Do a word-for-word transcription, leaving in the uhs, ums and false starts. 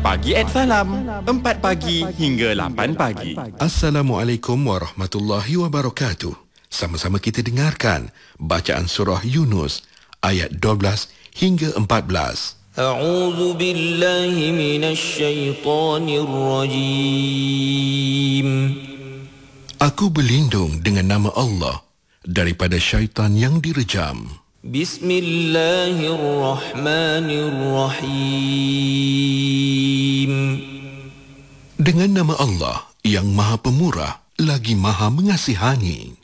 Pagi at Salam, empat pagi hingga lapan pagi. Assalamualaikum warahmatullahi wabarakatuh. Sama-sama kita dengarkan bacaan surah Yunus ayat dua belas hingga empat belas. A'udzu billahi minasy syaithanir rajim. Aku berlindung dengan nama Allah daripada syaitan yang direjam. Bismillahirrahmanirrahim. Dengan nama Allah yang Maha Pemurah lagi Maha Mengasihani.